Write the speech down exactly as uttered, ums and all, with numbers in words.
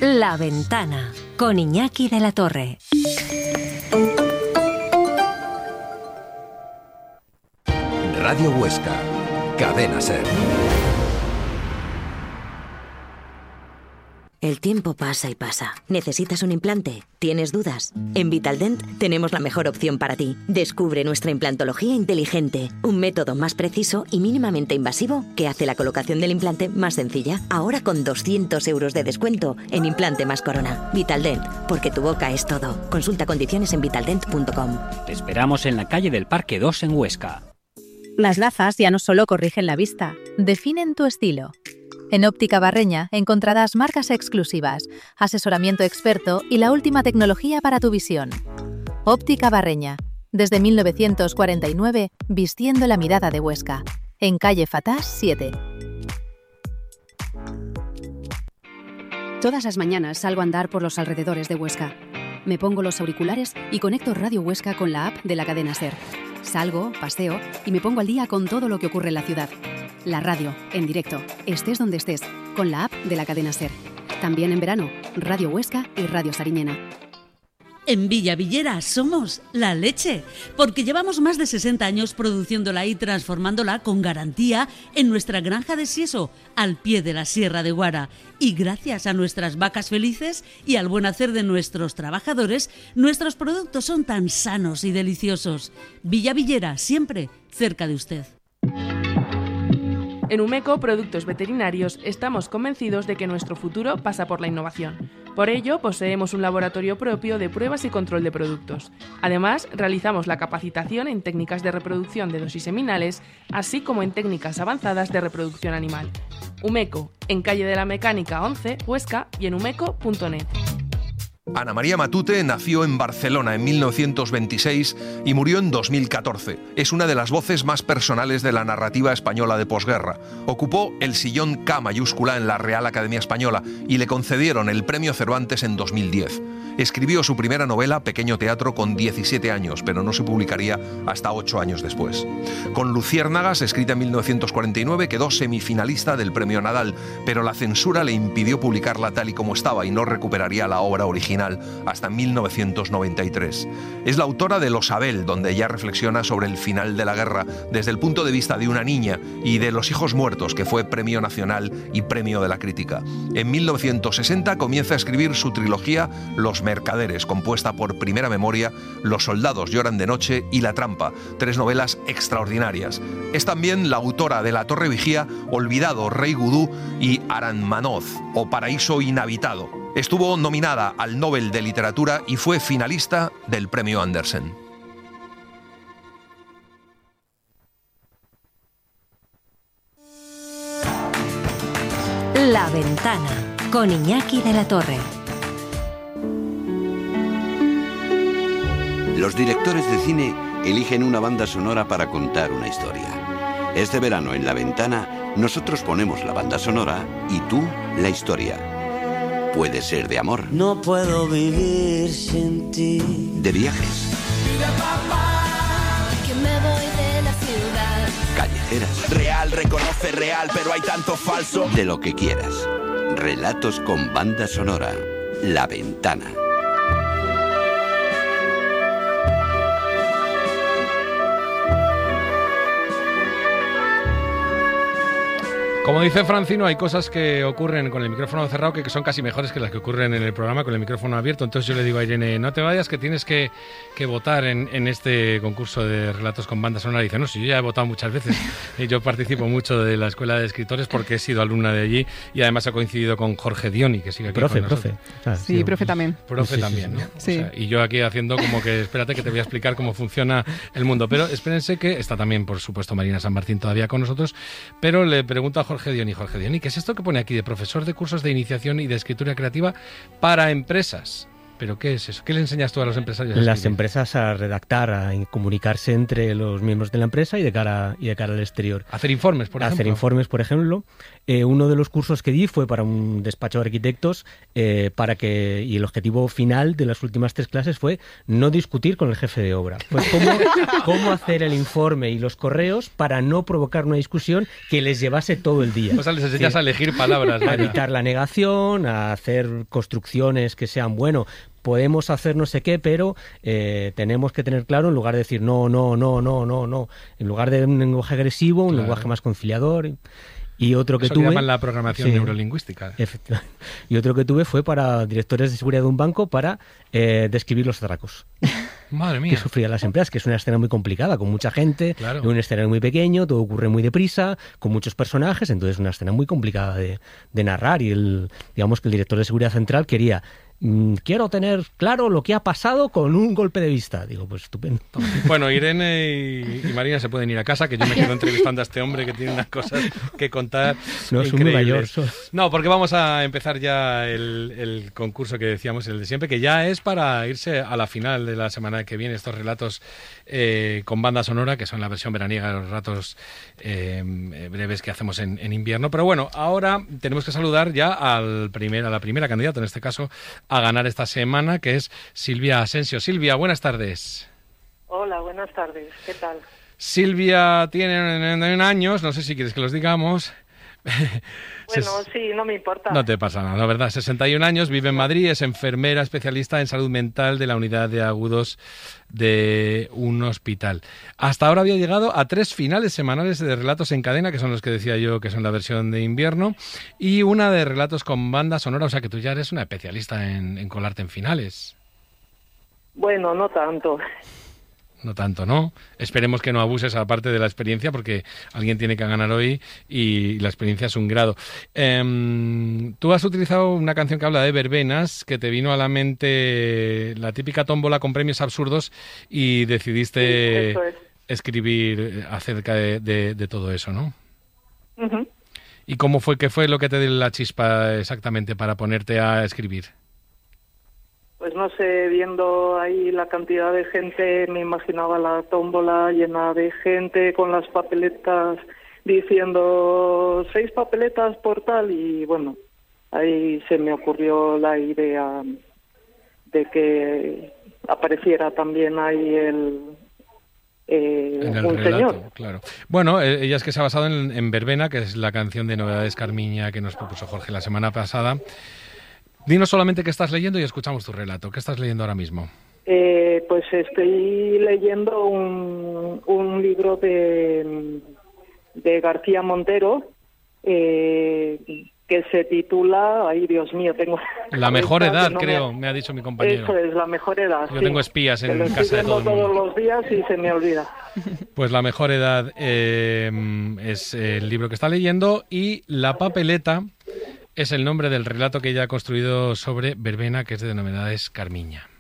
La Ventana, con Iñaki de la Torre. Radio Huesca, Cadena SER. El tiempo pasa y pasa. ¿Necesitas un implante? ¿Tienes dudas? En Vitaldent tenemos la mejor opción para ti. Descubre nuestra implantología inteligente, un método más preciso y mínimamente invasivo que hace la colocación del implante más sencilla. Ahora con doscientos euros de descuento en implante más corona. Vitaldent, porque tu boca es todo. Consulta condiciones en vitaldent punto com. Te esperamos en la calle del Parque dos en Huesca. Las gafas ya no solo corrigen la vista, definen tu estilo. En Óptica Barreña encontrarás marcas exclusivas, asesoramiento experto y la última tecnología para tu visión. Óptica Barreña, desde mil novecientos cuarenta y nueve, vistiendo la mirada de Huesca, en calle Fatás siete. Todas las mañanas salgo a andar por los alrededores de Huesca. Me pongo los auriculares y conecto Radio Huesca con la app de la cadena SER. Salgo, paseo y me pongo al día con todo lo que ocurre en la ciudad. La radio, en directo, estés donde estés, con la app de la cadena SER. También en verano, Radio Huesca y Radio Sariñena. En Villavillera somos la leche, porque llevamos más de sesenta años produciéndola y transformándola con garantía en nuestra granja de Sieso, al pie de la Sierra de Guara. Y gracias a nuestras vacas felices y al buen hacer de nuestros trabajadores, nuestros productos son tan sanos y deliciosos. Villavillera, siempre cerca de usted. En Umeco Productos Veterinarios estamos convencidos de que nuestro futuro pasa por la innovación. Por ello, poseemos un laboratorio propio de pruebas y control de productos. Además, realizamos la capacitación en técnicas de reproducción de dosis seminales, así como en técnicas avanzadas de reproducción animal. Umeco, en calle de la Mecánica once, Huesca, y en umeco punto net. Ana María Matute nació en Barcelona en mil novecientos veintiséis y murió en dos mil catorce. Es una de las voces más personales de la narrativa española de posguerra. Ocupó el sillón K mayúscula en la Real Academia Española y le concedieron el Premio Cervantes en dos mil diez. Escribió su primera novela, Pequeño Teatro, con diecisiete años, pero no se publicaría hasta ocho años después. Con Luciérnagas, escrita en mil novecientos cuarenta y nueve, quedó semifinalista del Premio Nadal, pero la censura le impidió publicarla tal y como estaba y no recuperaría la obra original hasta mil novecientos noventa y tres. Es la autora de Los Abel, donde ella reflexiona sobre el final de la guerra desde el punto de vista de una niña, y de Los hijos muertos, que fue Premio Nacional y Premio de la Crítica. En mil novecientos sesenta comienza a escribir su trilogía Los Mercaderes, compuesta por Primera Memoria, Los soldados lloran de noche y La trampa, tres novelas extraordinarias. Es también la autora de La Torre Vigía, Olvidado, Rey Gudú y Aranmanoz, o Paraíso Inhabitado. Estuvo nominada al Nobel de Literatura y fue finalista del Premio Andersen. La Ventana, con Iñaki de la Torre. Los directores de cine eligen una banda sonora para contar una historia. Este verano en La Ventana, nosotros ponemos la banda sonora y tú la historia. Puede ser de amor. No puedo vivir sin ti. De viajes. Mira, papá, que me voy de la ciudad. Callejeras. Real, reconoce real, pero hay tanto falso. De lo que quieras. Relatos con banda sonora. La Ventana. Como dice Francino, hay cosas que ocurren con el micrófono cerrado que son casi mejores que las que ocurren en el programa con el micrófono abierto. Entonces yo le digo a Irene, no te vayas, que tienes que, que votar en, en este concurso de relatos con banda sonora. Y dice, no, sí, yo ya he votado muchas veces. Y yo participo mucho de la Escuela de Escritores porque he sido alumna de allí y además ha coincidido con Jorge Dioni, que sigue aquí profe, con nosotros. Profe, claro, sí, sí, profe también. Profe sí, también, sí, ¿no? sí. O sea, y yo aquí haciendo como que, espérate que te voy a explicar cómo funciona el mundo. Pero espérense que está también, por supuesto, Marina San Martín todavía con nosotros. Pero le pregunto a Jorge Dioni, Jorge Dioni, ¿qué es esto que pone aquí de profesor de cursos de iniciación y de escritura creativa para empresas? ¿Pero qué es eso? ¿Qué le enseñas tú a los empresarios? A Las empresas a redactar, a comunicarse entre los miembros de la empresa y de cara, y de cara al exterior. Hacer informes, por ejemplo. Hacer informes, por ejemplo. Eh, uno de los cursos que di fue para un despacho de arquitectos eh, para que y el objetivo final de las últimas tres clases fue no discutir con el jefe de obra. Pues cómo, cómo hacer el informe y los correos para no provocar una discusión que les llevase todo el día. O sea, les enseñas sí. a elegir palabras. A evitar la negación, a hacer construcciones que sean, bueno, podemos hacer no sé qué, pero eh, tenemos que tener claro, en lugar de decir no, no, no, no, no, no, en lugar de un lenguaje agresivo, un claro. lenguaje más conciliador. Y, y otro que Eso tuve... Eso llaman la programación sí, neurolingüística. Efectivamente. Y otro que tuve fue para directores de seguridad de un banco para eh, describir los atracos. Madre mía. Que sufrían las empresas, que es una escena muy complicada, con mucha gente, claro. en un escenario muy pequeño, todo ocurre muy deprisa, con muchos personajes, entonces es una escena muy complicada de, de narrar. Y el, digamos que el director de seguridad central quería... quiero tener claro lo que ha pasado con un golpe de vista. Digo, pues estupendo. Bueno, Irene y, y Marina se pueden ir a casa, que yo me quedo entrevistando a este hombre que tiene unas cosas que contar no, increíbles. Soy muy mayor. Soy... No, porque vamos a empezar ya el, el concurso que decíamos, el de siempre, que ya es para irse a la final de la semana que viene, estos relatos eh, con banda sonora, que son la versión veraniega de los relatos eh, breves que hacemos en, en invierno. Pero bueno, ahora tenemos que saludar ya al primer, a la primera candidata, en este caso, a ganar esta semana, que es Silvia Asensio. Silvia, buenas tardes. Hola, buenas tardes. ¿Qué tal? Silvia tiene años, no sé si quieres que los digamos. Bueno, sí, no me importa. No te pasa nada, la verdad. sesenta y un años, vive en Madrid, es enfermera especialista en salud mental de la unidad de agudos de un hospital. Hasta ahora había llegado a tres finales semanales de relatos en cadena, que son los que decía yo que son la versión de invierno, y una de relatos con banda sonora, o sea que tú ya eres una especialista en, en colarte en finales. Bueno, no tanto. No tanto, ¿no? Esperemos que no abuses aparte de la experiencia, porque alguien tiene que ganar hoy y la experiencia es un grado. Eh, tú has utilizado una canción que habla de verbenas, que te vino a la mente la típica tómbola con premios absurdos y decidiste sí, eso es. escribir acerca de, de, de todo eso, ¿no? Uh-huh. ¿Y cómo fue, qué fue lo que te dio la chispa exactamente para ponerte a escribir? Pues no sé, viendo ahí la cantidad de gente, me imaginaba la tómbola llena de gente con las papeletas diciendo seis papeletas por tal, y bueno, ahí se me ocurrió la idea de que apareciera también ahí el, eh, en el un relato, señor. Claro. Bueno, eh, ella es que se ha basado en, en Verbena, que es la canción de Novedades Carmiña que nos propuso Jorge la semana pasada. Dinos solamente qué estás leyendo y escuchamos tu relato. ¿Qué estás leyendo ahora mismo? Eh, pues estoy leyendo un, un libro de, de García Montero eh, que se titula, ay Dios mío, tengo... La mejor edad, no creo, me... me ha dicho mi compañero. Eso es, La mejor edad. Yo sí. tengo espías en lo casa de todo el mundo. todos los días y se me olvida. Pues La mejor edad eh, es el libro que está leyendo, y La papeleta es el nombre del relato que ella ha construido sobre Verbena, que es de Novedades Carmiña.